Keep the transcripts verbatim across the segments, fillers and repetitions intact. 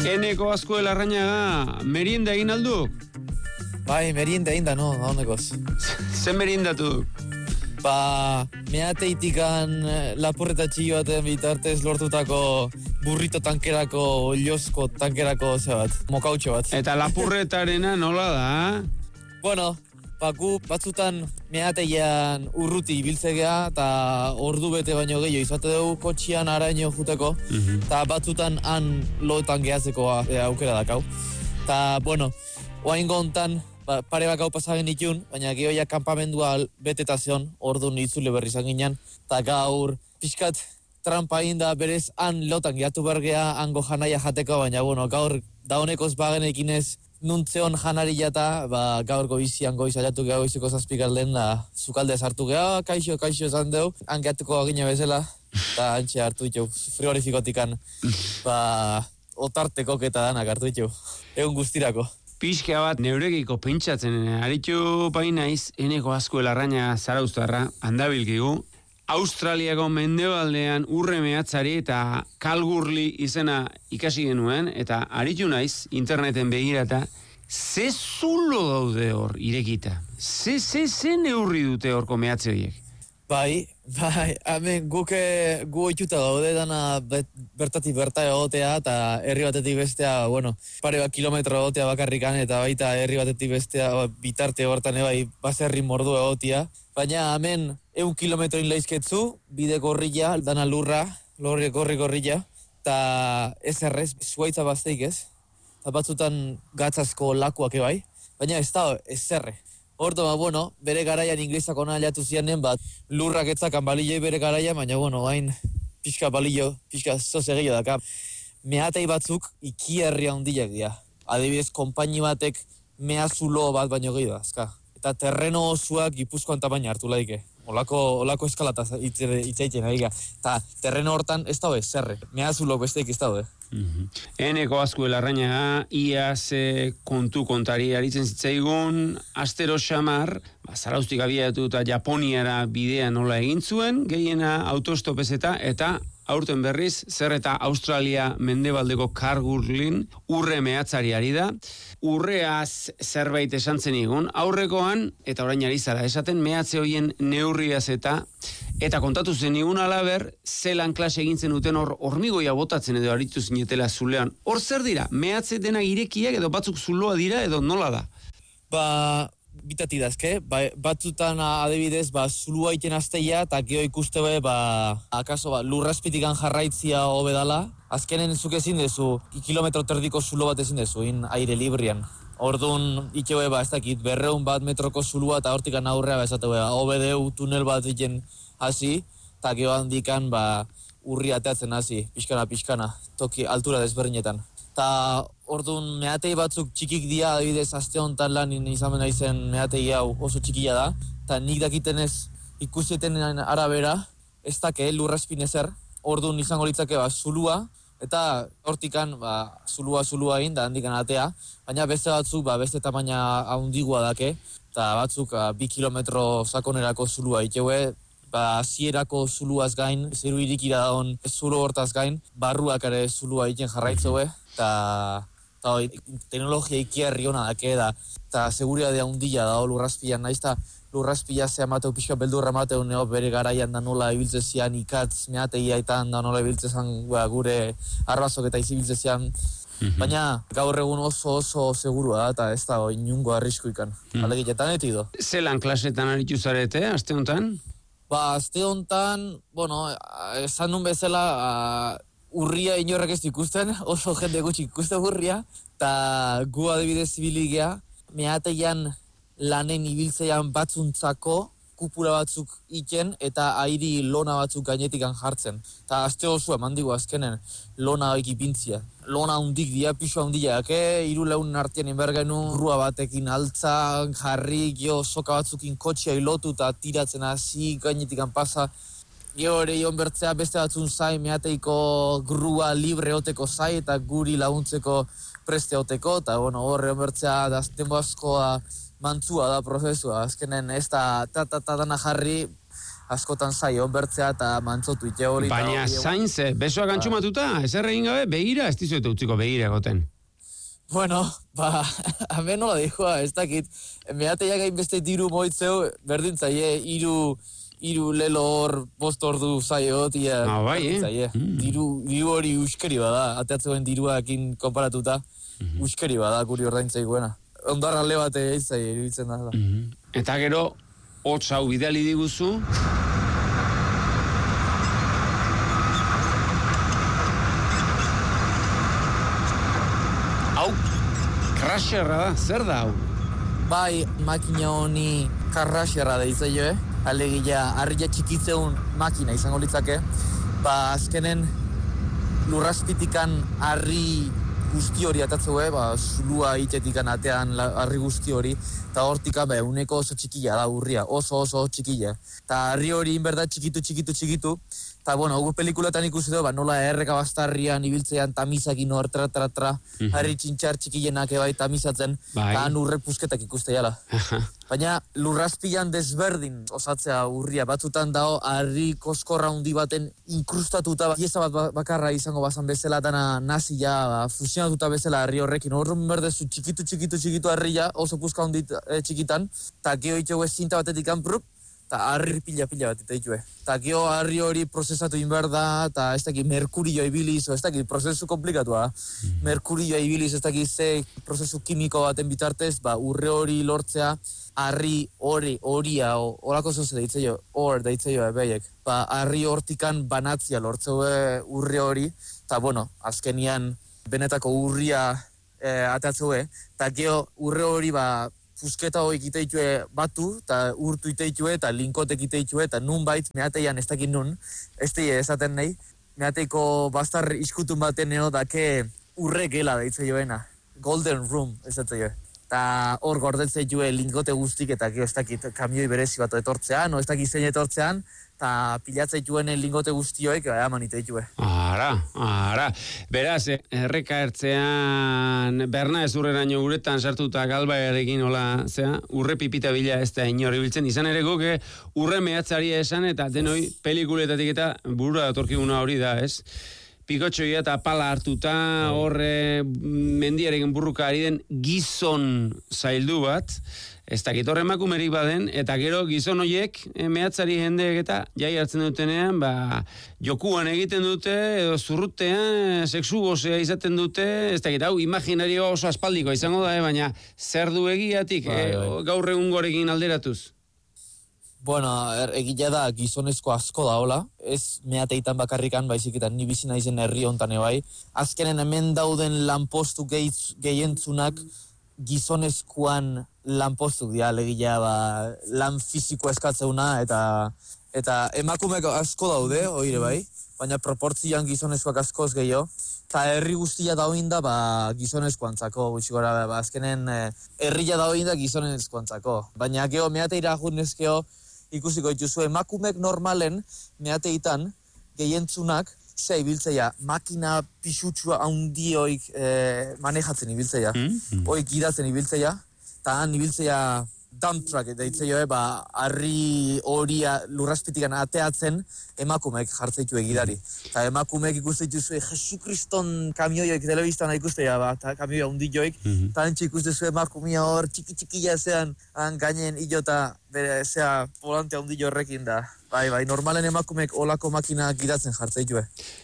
Eneko Azkue Larrañaga, merienda egin aldu? Bai, merienda egin da, no, haonekoz. Zer meriendatu? Ba, meateitikan lapurreta txillo baten bitartez lortutako burrito tankerako, oliosko tankerako ze bat, mokautxo bat. Eta lapurretarena nola da? Bueno, ba, gu batzutan meateian urruti ibiltzegea eta ordu bete baino gehiago izate dugu kotxian araño juteko, eta uh-huh. batzutan han loetan gehatzeko e, aukera dakau. Eta, bueno, oain gontan, ba, pare bakau pasagen itun, baina gehoia kampamendua beteta zion, orduan itzule berri izan ginen, eta gaur pixkat trampa inda berez han lotan gehatu bergea, hango janaia jateko, baina bueno, gaur daonekoz bagenekin ez nuntzeon janari jata, ba, gaur goizian goiz aliatu geha goizeko zazpikalden, da zukalde sartu geha, kaixo, kaixo esan deu, han gehatuko agine bezala, eta hantxe hartu ditu, frigorifikotikan, ba, otarteko eta danak hartu ditu, egun guztirako. Pixka bat neurekiko pentsatzen, aritu painaiz, Eneko Azkue Larrañaga Zarauztarra, handabilkigu, Australiako mendebaldean urre mehatzari eta kalgurli izena ikasi genuen, eta aritu naiz, interneten begirata, ze zulo daude hor irekita? Ze, ze, ze neurri dute horko mehatze horiek? Bai, bai, hemen guke gu oituta daude dana bet, bertatik berta egotea eta herri batetik bestea, bueno, pare bat kilometro egotea bakarrikan eta baita herri batetik bestea bitarte hortan ebai baserri mordu egotea. Baina hemen eun kilometro inlaizketzu, bide gorrilla, dana lurra, lorri gorri gorrilla, eta ez errez, zuaitza bazteik ez, eta batzutan gatzazko lakuak ebai, baina ez da ez erre. Horto, ba, bueno, bere garaian inglesako nahiatu zianen, bat lurrak etzakan balilei bere garaian, baina, bueno, hain pixka balillo, pixka zozegillo daka. Meatei batzuk ikierria hundiak dira. Adibidez, konpaini batek meazulo bat baino gehiago, azka. Eta terreno osuak Gipuzkoan tamaina hartu laike. Olako, olako eskalata itzaiten ari ga. Eta terreno hortan ez daude, zerre. Meazulo besteik ez daude. Mm-hmm. Eneko Azkue Larrañaga, iaz e, kontu kontari aritzen zitzaigun, astero xamar, ba, Zarauztik abiatu eta Japoniara bidea nola egin zuen, gehiena autostopezeta eta aurten berriz, zer eta Australia mendebaldeko kargurlin urre mehatzari ari da. Urreaz zerbait esan zen egun, aurrekoan, eta orain ari zara esaten, mehatze hoien neurriaz eta eta kontatu zen egun alaber, zelan klase egin zen uten hor hormigoia botatzen edo aritu zinetela zulean. Hor zer dira? Mehatze denak irekiak edo batzuk zuloa dira edo nola da? Ba, bitati dazke, ba, batzutan adibidez, ba, zulua iten azteia, eta geho ikuste be, ba, akaso, ba, lurrazpitikan jarraitzia hobedala. Azkenen zuk ezin dezu, kilometro terdiko zulo bat ezin dezu, in aire librian. Orduan, ikeo ba, ez dakit, berreun bat metroko zulua eta hortikan aurrea, ba, esate ba, hobedeu tunel bat iten hasi, eta geho handikan, ba, urri ateatzen hasi, pixkana, pixkana, toki altura desberdinetan. Ta orduan meatei batzuk txikik dia, adibidez, aste honetan lan izan naizen meatei hau oso txikia da, eta nik dakitenez ikusieten arabera, ez dake lurrazpin ezer, orduan izango litzake ba, zulua, eta hortikan ba, zulua zulua egin da handikan atea, baina beste batzuk ba, beste tamaina handigua dake, eta batzuk ba, bi kilometro sakonerako zulua iteue, ba, zierako zuluaz gain, zeru irikira daun zulo hortaz gain, barruak ere zulua egin jarraitzeue, eta teknologia ikierri hona dake da, eta seguridadea hundila da lurrazpian, naiz eta lurrazpia ze amateu pixka beldurra amateu neo bere garaian da nola ibiltzezian ikatz meateia eta da nola ibiltzezan ba, gure arbazok eta izibiltzezian, mm-hmm. baina gaur egun oso oso segurua da eta ez da inungo arrisku ikan, mm. alegiletan eti do. Zelan klasetan aritu zarete, aste honetan? Ba, aste honetan, bueno, esan nun bezala, urria inorrak ez ikusten, oso jende gutxi ikusten urria, eta gu adibidez zibiligea, meateian lanen ibiltzean batzuntzako kupura batzuk iken eta airi lona batzuk gainetikan jartzen. Eta aste osua mandigo azkenen lona ekipintzia. Lona hundik dia, pixua hundia, ake, iru lehun artean inbergenu, rua batekin altzan, jarri, gio, soka batzukin kotxea ilotu eta tiratzen hasi gainetikan pasa. Gio ere ion bertzea beste batzun zai, meateiko grua libre oteko zai eta guri laguntzeko preste oteko, eta bueno, horre ion bertzea denbo askoa mantzua da prozesua, azkenen ez da ta-ta-ta dana jarri, askotan zaio, bertzea eta mantzotu ite hori. Baina zain ze, besoak antxumatuta, ezer egin gabe, begira, ez dizuete utziko begira egoten. Bueno, ba, hemen nola dijoa, ez dakit, mehateiak hainbeste diru moitzeu, berdin zaie, iru, iru lelo hor, bost ordu zaio, tia, ah, bai, berdin zaie. Mm. Diru, diru hori uskeri bada, ateatzeuen diruakin konparatuta, mm-hmm. uskeri bada, guri ordaintzaiguena. Ondarra le bate eitzai, iruditzen da. Mm-hmm. Eta gero, hotz hau bidali diguzu, hau, crasherra da, zer da hau? Bai, makina honi crasherra da izaio, eh? Alegia, harria txikitzeun makina izango litzake. Ba, azkenen lurrazpitikan harri guzti hori atatzue, ba, zulua itetikan atean harri guzti hori, eta hortika, ba, uneko oso txikila da urria, oso oso txikila. Eta harri hori inberda txikitu, txikitu, txikitu, eta, bueno, gu pelikulatan ikusi dugu, ba, nola erreka bastarrian ibiltzean tamizakin hor, tra, tra, tra, mm-hmm. harri txintxar txikilenak ebai tamizatzen, eta bai. Han urrek pusketak ikuste jala. Baina lurrazpilan desberdin osatzea urria, batzutan dao harri koskorra hundi baten inkrustatuta, pieza bat bakarra izango bazan bezala, dana nazi ja, ba, fusionatuta bezala harri horrekin, horren berdezu txikitu, txikitu, txikitu harria, oso puska hundi e, txikitan, eta geho itxegue zinta batetik anprup, eta harri pila-pila bat itaitzue. Eta geho harri hori prozesatu inber da, eta ez dakit merkurio ibiliz, ez dakit prozesu komplikatua. Merkurio ibiliz, ez dakit ze prozesu kimiko baten bitartez, ba, urre hori lortzea, harri hori, horia, horako zoze deitzeio, hor deitzeio ebeiek. Ba, harri hortikan banatzia lortzeue urre hori, eta bueno, azkenian benetako urria e, atatzue, eta geho urre hori ba, pusketa hori iteitue batu, eta urtu iteitue, eta linkotek iteitue, eta nun bait, mehateian ez dakit nun, ez teie esaten nahi, mehateiko bastar iskutun baten eo dake urre gela deitze joena, golden room ez datze jo. Eta hor gordetzei joe linkote guztik, eta gero ez dakit kamioi berezi bat etortzean, o ez dakit zein etortzean, eta pilatzei joen lingote guztioek, eman iteitue. Ara, ara. Beraz, erreka ertzean, berna ez urreraino uretan sartuta galbaiarekin hola, zea, urre pipita bila ez da inor ibiltzen, izan ere guk, urre mehatzaria esan, eta denoi pelikuletatik eta burura datorkiguna hori da, ez? Pikotxoia eta pala hartuta, horre mendiarekin burruka ari den gizon zaildu bat, ez dakit horre emakumerik baden, eta gero gizon horiek mehatzari jendeek eta jai hartzen dutenean, ba, jokuan egiten dute, edo zurrutean, sexu gozea izaten dute, ez dakit, hau, imaginario oso aspaldiko izango da, eh, baina zer du egiatik, bai, bai. eh, gaur egun gorekin alderatuz? Bueno, er, egia da gizonezko asko da hola, ez mehateitan bakarrikan, baizik eta ni bizi naizen herri hontan ebai. Azkenen hemen dauden lanpostu gehientzunak gizonezkoan lanpostuk dira, legia ba, lan fiziko eskatzeuna, eta eta emakumeak asko daude, oire bai, baina proportzioan gizonezkoak askoz gehiago. Eta herri guztia dauinda ba, gizonezkoantzako, gutxikora, ba, azkenen herria dauinda gizonezkoantzako. Baina geho mehateira junezkeo, ikusiko dituzu, emakumek normalen mehateitan gehientzunak ze ibiltzeia, makina pixutsua handioik e, manejatzen ibiltzeia, mm-hmm. oik gidatzen ibiltzeia, eta han ibiltzeia dump truck deitzeio, e, ba, harri horia lurrazpitikan ateatzen emakumek jartzeitu egidari. Eta emakumek ikuste dituzu, Jesukriston kamioioik telebistan ikustea, ba, eta kamioia hundioik, eta mm-hmm. antxe ikuste zu emakumia hor txiki-txikia zean, han gainen ilota bere zea volantea hundio horrekin da. Bai, bai, normalen emakumek olako makina gidatzen jartzeitu.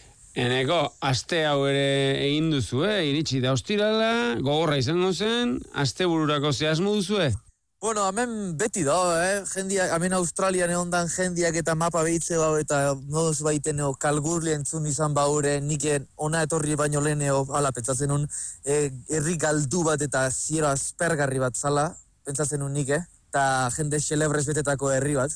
Eneko, aste hau ere egin duzu, eh? Iritsi da ostirala, gogorra izango zen, aste bururako zehazmu duzu, eh? Bueno, hemen beti da, eh? Jendiak, hemen Australian egondan jendiak eta mapa behitze bau eta moduz baiten eo kalgurli entzun izan baure, nik ona etorri baino lehen eo, ala, pentsatzen nun, eh, herri galdu bat eta ziero aspergarri bat zala, pentsatzen nun nik, eh? Eta jende xelebrez betetako herri bat.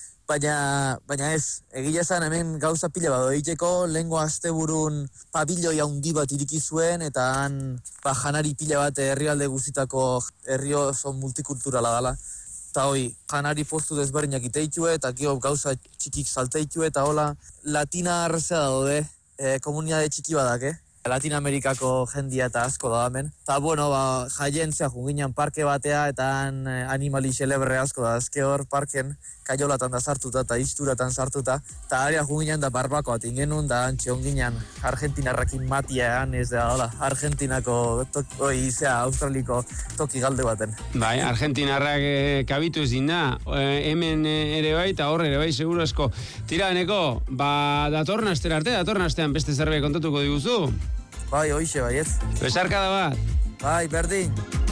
Baina, baina ez, egia esan hemen gauza pila bat egiteko, lehengo asteburun pabiloi handi bat iriki zuen, eta han ba, janari pila bat herrialde guztitako herri oso multikulturala dela. Eta hoi, janari postu desberdinak iteitue, eta gio gauza txikik salteitue, eta hola, latina arrezea daude, e, komunitate txiki badak, eh? Latinamerikako jendia eta asko da hemen. Eta, bueno, ba, jaien zea junginan parke batea, eta han animali celebre asko da, azke hor parken, kaiolatan da sartuta eta isturatan sartuta. Eta aria junginan da barbakoa tingenun, da antxe onginan Argentinarrakin matiaan, ez da, hola, Argentinako, oi, zea, Australiko toki galde baten. Bai, Argentinarrak e, kabitu ez dina, e, hemen ere bai, eta hor ere bai, seguro asko. Tira, Eneko, ba, datorren astera arte, datorren astean beste zerbait kontatuko diguzu? Bai, hoixe, bai, ez. Besarkada bat. Bai, berdin.